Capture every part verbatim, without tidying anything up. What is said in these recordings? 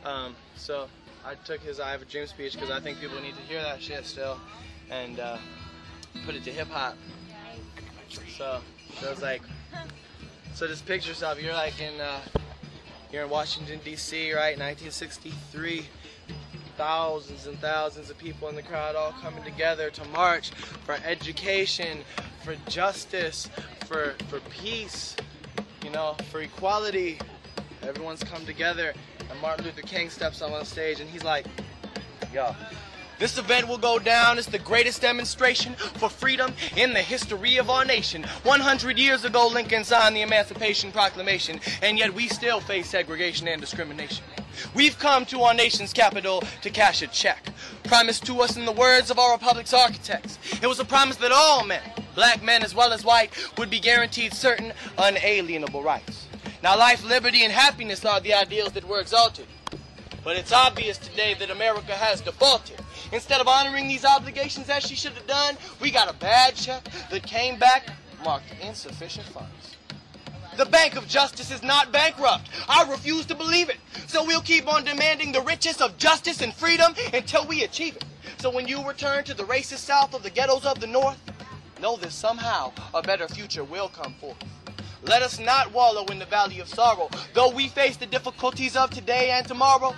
Um, so I took his I Have a Dream speech because I think people need to hear that shit still, and uh, put it to hip hop. So, so it was like, so just picture yourself, you're like in, uh, you're in Washington D C, right, nineteen sixty-three, thousands and thousands of people in the crowd all coming together to march for education, for justice, for, for peace, you know, for equality. Everyone's come together, and Martin Luther King steps up on stage and he's like, yo, this event will go down as the greatest demonstration for freedom in the history of our nation. one hundred years ago, Lincoln signed the Emancipation Proclamation, and yet we still face segregation and discrimination. We've come to our nation's capital to cash a check, promised to us in the words of our republic's architects. It was a promise that all men, black men as well as white, would be guaranteed certain unalienable rights. Now, life, liberty, and happiness are the ideals that were exalted. But it's obvious today that America has defaulted. Instead of honoring these obligations as she should have done, we got a bad check that came back marked insufficient funds. The Bank of Justice is not bankrupt. I refuse to believe it. So we'll keep on demanding the riches of justice and freedom until we achieve it. So when you return to the racist South of the ghettos of the North, know that somehow a better future will come forth. Let us not wallow in the valley of sorrow. Though we face the difficulties of today and tomorrow,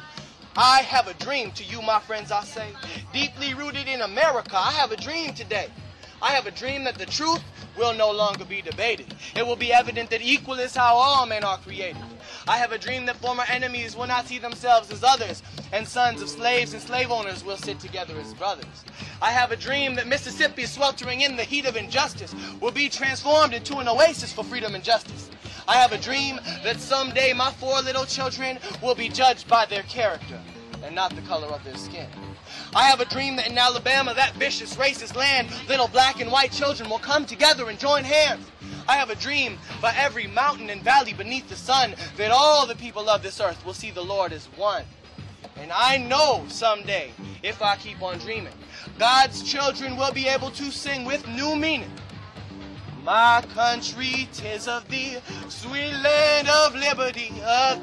I have a dream to you, my friends, I say. Deeply rooted in America, I have a dream today. I have a dream that the truth will no longer be debated. It will be evident that equal is how all men are created. I have a dream that former enemies will not see themselves as others, and sons of slaves and slave owners will sit together as brothers. I have a dream that Mississippi, sweltering in the heat of injustice, will be transformed into an oasis for freedom and justice. I have a dream that someday my four little children will be judged by their character and not the color of their skin. I have a dream that in Alabama, that vicious, racist land, little black and white children will come together and join hands. I have a dream for every mountain and valley beneath the sun that all the people of this earth will see the Lord as one. And I know someday, if I keep on dreaming, God's children will be able to sing with new meaning. My country, 'tis of thee, sweet land of liberty, of